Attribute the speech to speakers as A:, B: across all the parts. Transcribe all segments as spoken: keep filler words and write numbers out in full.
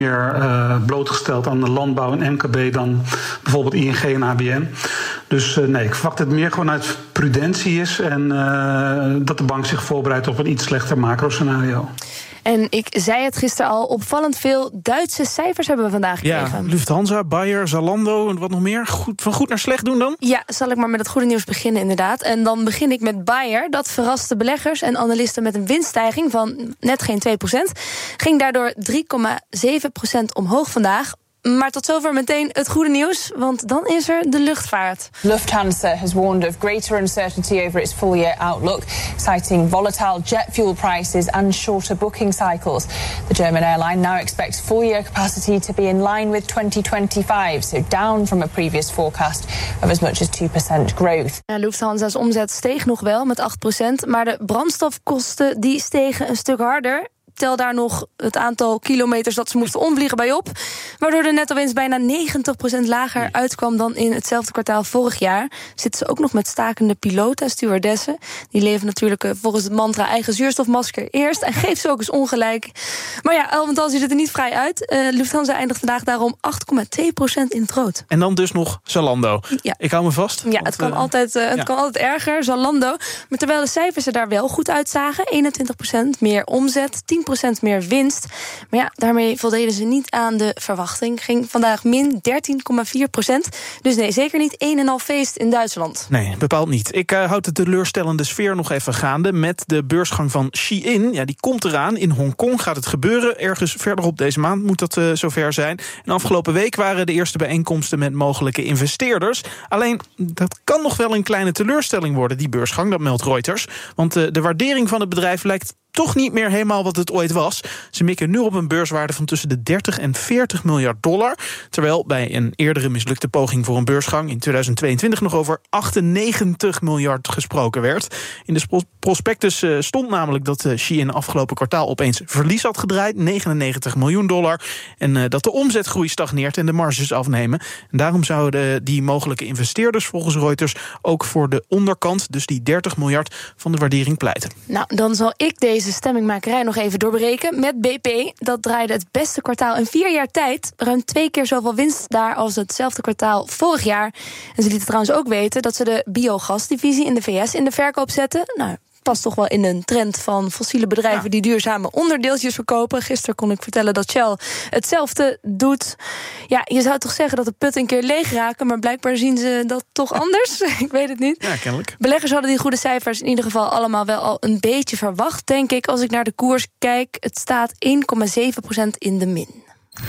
A: meer uh, blootgesteld aan de landbouw en M K B dan bijvoorbeeld I N G en A B N. Dus uh, nee, ik verwacht het meer gewoon uit prudentie is en uh, dat de bank zich voorbereidt op een iets slechter macro-scenario.
B: En ik zei het gisteren al, opvallend veel Duitse cijfers hebben we vandaag gekregen.
C: Ja, Lufthansa, Bayer, Zalando en wat nog meer. Goed, van goed naar slecht doen dan?
B: Ja, zal ik maar met het goede nieuws beginnen inderdaad. En dan begin ik met Bayer. Dat verraste beleggers en analisten met een winststijging van net geen twee procent. Ging daardoor drie komma zeven procent omhoog vandaag. Maar tot zover meteen het goede nieuws, want dan is er de luchtvaart.
D: Lufthansa has warned of greater uncertainty over its full-year outlook, citing volatile jet fuel prices and shorter booking cycles. The German airline now expects full-year capacity to be in line with twenty twenty-five, so down from a previous forecast of as much as two percent growth.
B: Ja, Lufthansa's omzet steeg nog wel met acht procent, maar de brandstofkosten die stegen een stuk harder. Tel daar nog het aantal kilometers dat ze moesten omvliegen bij op, waardoor de netto-winst bijna negentig procent lager uitkwam dan in hetzelfde kwartaal vorig jaar. Zitten ze ook nog met stakende piloten en stewardessen. Die leven natuurlijk volgens het mantra eigen zuurstofmasker eerst en geeft ze ook eens ongelijk. Maar ja, al met al ziet het er niet vrij uit. Uh, Lufthansa eindigt vandaag daarom acht komma twee procent in het rood.
C: En dan dus nog Zalando. Ja. Ik hou me vast.
B: Ja, want, het, kan, uh, altijd, uh, het ja. kan altijd erger, Zalando. Maar terwijl de cijfers er daar wel goed uitzagen, eenentwintig procent meer omzet, tien procent meer winst. Maar ja, daarmee voldeden ze niet aan de verwachting. Ging vandaag min dertien komma vier procent. Dus nee, zeker niet een en al feest in Duitsland.
C: Nee, bepaald niet. Ik uh, houd de teleurstellende sfeer nog even gaande met de beursgang van Shein. Ja, die komt eraan. In Hongkong gaat het gebeuren. Ergens verderop deze maand moet dat uh, zover zijn. En afgelopen week waren de eerste bijeenkomsten met mogelijke investeerders. Alleen, dat kan nog wel een kleine teleurstelling worden, die beursgang, dat meldt Reuters. Want uh, de waardering van het bedrijf lijkt toch niet meer helemaal wat het ooit was. Ze mikken nu op een beurswaarde van tussen de dertig en veertig miljard dollar. Terwijl bij een eerdere mislukte poging voor een beursgang in tweeduizend tweeëntwintig nog over achtennegentig miljard gesproken werd. In de prospectus stond namelijk dat Shein afgelopen kwartaal opeens verlies had gedraaid, negenennegentig miljoen dollar. En dat de omzetgroei stagneert en de marges afnemen. En daarom zouden die mogelijke investeerders volgens Reuters ook voor de onderkant, dus die dertig miljard van de waardering pleiten.
B: Nou, dan zal ik deze Deze stemmingmakerij nog even doorbreken met B P. Dat draaide het beste kwartaal in vier jaar tijd. Ruim twee keer zoveel winst daar als hetzelfde kwartaal vorig jaar. En ze lieten trouwens ook weten dat ze de biogasdivisie in de V S in de verkoop zetten. Nou, past toch wel in een trend van fossiele bedrijven ja. die duurzame onderdeeltjes verkopen. Gisteren kon ik vertellen dat Shell hetzelfde doet. Ja, je zou toch zeggen dat de put een keer leeg raken, maar blijkbaar zien ze dat toch anders. Ik weet het niet.
C: Ja, kennelijk.
B: Beleggers hadden die goede cijfers in ieder geval allemaal wel al een beetje verwacht, denk ik. Als ik naar de koers kijk, het staat één komma zeven procent in de min.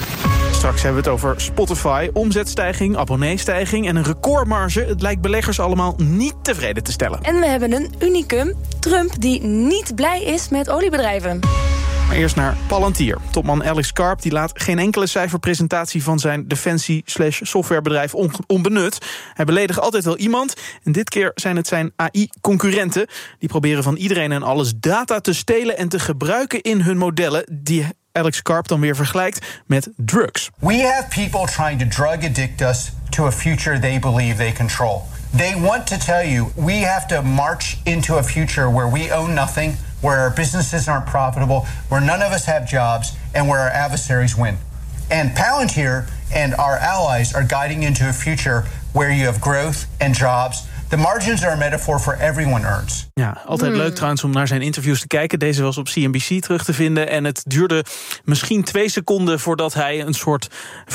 C: Straks hebben we het over Spotify, omzetstijging, abonneestijging en een recordmarge. Het lijkt beleggers allemaal niet tevreden te stellen.
B: En we hebben een unicum, Trump, die niet blij is met oliebedrijven.
C: Maar eerst naar Palantir. Topman Alex Karp die laat geen enkele cijferpresentatie van zijn defensie-softwarebedrijf on- onbenut. Hij beledigt altijd wel iemand. En dit keer zijn het zijn A I-concurrenten. Die proberen van iedereen en alles data te stelen en te gebruiken in hun modellen, die Alex Karp dan weer vergelijkt met drugs.
E: We have people trying to drug addict us to a future they believe they control. They want to tell you we have to march into a future where we own nothing, where our businesses aren't profitable, where none of us have jobs, and where our adversaries win. And Palantir and our allies are guiding into a future where you have growth and jobs. The margins are a metaphor for everyone earns.
C: Ja, altijd hmm. leuk trouwens om naar zijn interviews te kijken. Deze was op C N B C terug te vinden. En het duurde misschien twee seconden voordat hij een soort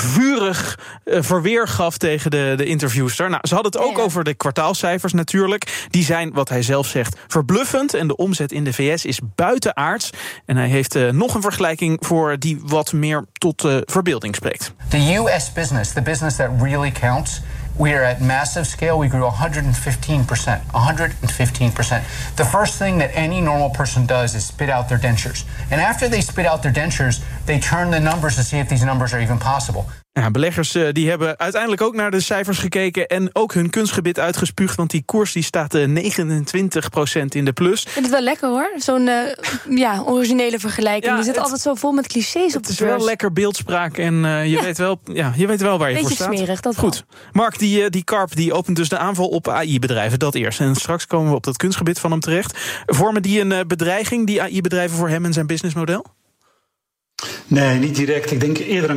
C: vurig uh, verweer gaf tegen de, de interviewster. Nou, ze hadden het ook ja, ja. over de kwartaalcijfers natuurlijk. Die zijn, wat hij zelf zegt, verbluffend. En de omzet in de V S is buitenaards. En hij heeft uh, nog een vergelijking voor die wat meer tot uh, verbeelding spreekt.
E: The U S business, the business that really counts, we are at massive scale. We grew one hundred fifteen percent. one hundred fifteen percent. The first thing that any normal person does is spit out their dentures. And after they spit out their dentures, they turn the numbers to see if these numbers are even possible.
C: Ja, beleggers uh, die hebben uiteindelijk ook naar de cijfers gekeken en ook hun kunstgebit uitgespuugd, want die koers die staat uh, negenentwintig procent in de plus.
B: Ik vind het wel lekker hoor, zo'n uh, ja, originele vergelijking. Ja, je zit het, altijd zo vol met clichés op de beurs.
C: Het is wel lekker beeldspraak en uh, je, ja. weet wel, ja, je weet wel waar je
B: Beetje
C: voor staat.
B: Beetje smerig, dat
C: Goed. Wel. Mark, die, uh, die Karp die opent dus de aanval op A I-bedrijven, dat eerst. En straks komen we op dat kunstgebit van hem terecht. Vormen die een uh, bedreiging, die A I-bedrijven, voor hem en zijn businessmodel?
A: Nee, niet direct. Ik denk eerder een